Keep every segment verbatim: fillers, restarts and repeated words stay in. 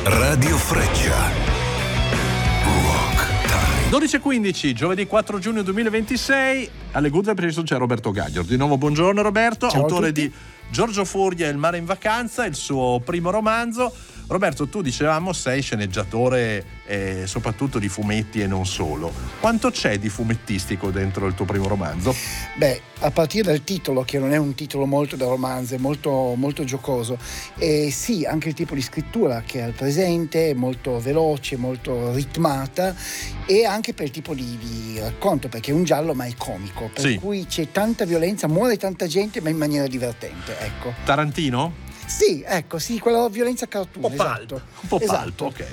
Radio Freccia. dodici e quindici, giovedì quattro giugno duemilaventisei, alle Good Vibrations c'è Roberto Gaglior. Di nuovo buongiorno Roberto, Ciao autore di Giorgio Furia e il mare in vacanza, il suo primo romanzo. Roberto, tu dicevamo sei sceneggiatore eh, soprattutto di fumetti e non solo. Quanto c'è di fumettistico dentro il tuo primo romanzo? Beh, a partire dal titolo, che non è un titolo molto da romanzo, è molto, molto giocoso, e sì, anche il tipo di scrittura che è al presente è molto veloce, molto ritmata, e anche per il tipo di, di racconto, perché è un giallo ma è comico, per Sì. cui c'è tanta violenza, muore tanta gente ma in maniera divertente, ecco. Tarantino? Sì, ecco, sì, quella violenza cartoon, Un po' esatto. palp, un po' esatto. palp, ok.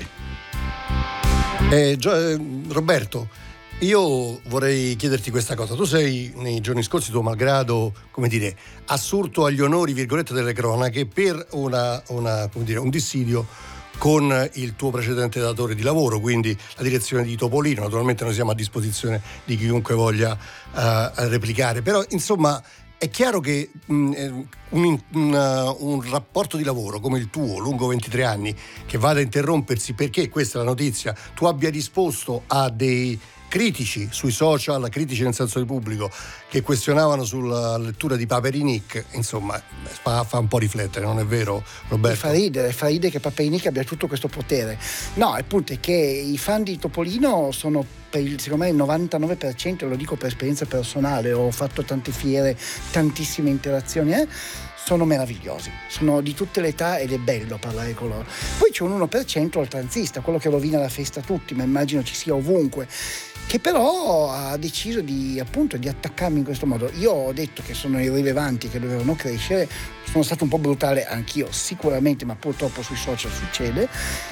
Eh, Gio- eh, Roberto, io vorrei chiederti questa cosa. Tu sei, nei giorni scorsi, tuo malgrado, come dire, assurto agli onori, virgolette, delle cronache per una, una, come dire, un dissidio con il tuo precedente datore di lavoro, quindi la direzione di Topolino. Naturalmente noi siamo a disposizione di chiunque voglia uh, replicare, però insomma è chiaro che mh, un, un, un rapporto di lavoro come il tuo, lungo ventitré anni, che vada a interrompersi perché, questa è la notizia, tu abbia risposto a dei critici sui social, critici nel senso di pubblico, che questionavano sulla lettura di Paperinik, insomma, fa, fa un po' riflettere, non è vero, Roberto? Fa ridere, fa ridere che Paperinik abbia tutto questo potere. No, il punto è che i fan di Topolino sono, per il, secondo me, il novantanove per cento, lo dico per esperienza personale, ho fatto tante fiere, tantissime interazioni, eh? sono meravigliosi, sono di tutte le età ed è bello parlare con loro. Poi c'è un uno per cento oltranzista, quello che rovina la festa a tutti, ma immagino ci sia ovunque, che però ha deciso di, appunto, di attaccarmi in questo modo. Io ho detto che sono irrilevanti, che dovevano crescere, sono stato un po' brutale anch'io sicuramente, ma purtroppo sui social succede,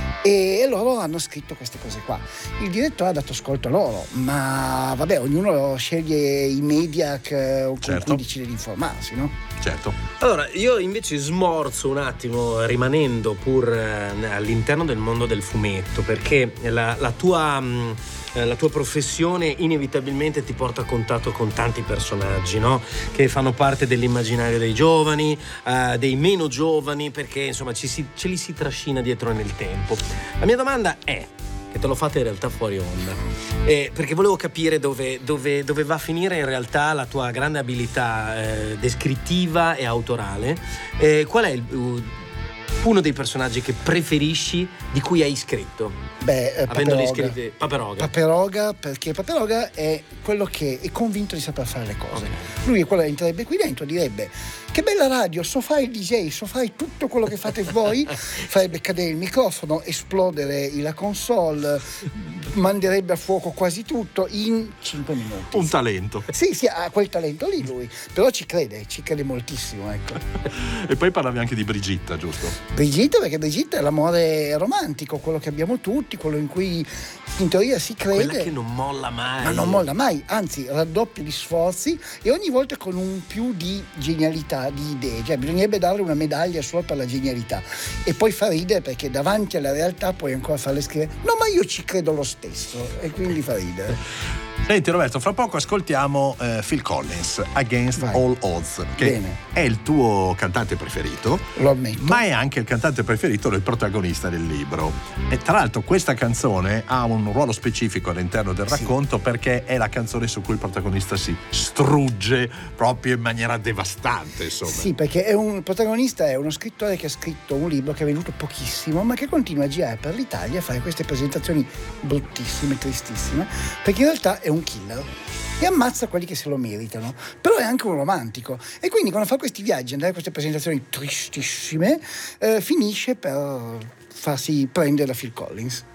e loro hanno scritto queste cose qua. Il direttore ha dato ascolto a loro, ma vabbè, ognuno sceglie i media che, con Certo. cui decide di informarsi, no? Certo. Allora, io invece smorzo un attimo, rimanendo pur eh, all'interno del mondo del fumetto, perché la, la tua... Mh, la tua professione inevitabilmente ti porta a contatto con tanti personaggi, no? Che fanno parte dell'immaginario dei giovani, uh, dei meno giovani, perché insomma ci si, ce li si trascina dietro nel tempo. La mia domanda è, che te l'ho fatta in realtà fuori onda, eh, perché volevo capire dove, dove, dove va a finire in realtà la tua grande abilità eh, descrittiva e autorale. Eh, qual è il, uh, uno dei personaggi che preferisci, di cui hai scritto? Beh, eh, Avendoli Paperoga. scritti, Paperoga. Paperoga, perché Paperoga è quello che è convinto di saper fare le cose. Lui è quello che entrerebbe qui dentro, direbbe: che bella radio, so fare il D J, so fare tutto quello che fate voi, farebbe cadere il microfono, esplodere la console, manderebbe a fuoco quasi tutto in cinque minuti. Un talento. Sì, sì, ha quel talento lì lui, però ci crede, ci crede moltissimo, ecco. E poi parlavi anche di Brigitta, giusto? Brigitte, perché Brigitte è l'amore romantico, quello che abbiamo tutti, quello in cui in teoria si crede. Quella che non molla mai. Ma non molla mai, anzi raddoppia gli sforzi e ogni volta con un più di genialità, di idee. Cioè bisognerebbe darle una medaglia solo per la genialità, e poi fa ridere perché davanti alla realtà puoi ancora farle scrivere: no, ma io ci credo lo stesso, e quindi fa ridere. Senti Roberto, fra poco ascoltiamo eh, Phil Collins, Against Vai. All Odds, che Bene. è il tuo cantante preferito, Lo ammetto. ma è anche il cantante preferito del protagonista del libro. E tra l'altro questa canzone ha un ruolo specifico all'interno del racconto, sì, perché è la canzone su cui il protagonista si strugge proprio in maniera devastante, insomma. Sì, perché è un il protagonista è uno scrittore che ha scritto un libro che è venuto pochissimo, ma che continua a girare per l'Italia a fare queste presentazioni bruttissime, tristissime, perché in realtà è un killer e ammazza quelli che se lo meritano, però è anche un romantico, e quindi quando fa questi viaggi, andare a queste presentazioni tristissime, eh, finisce per farsi prendere da Phil Collins.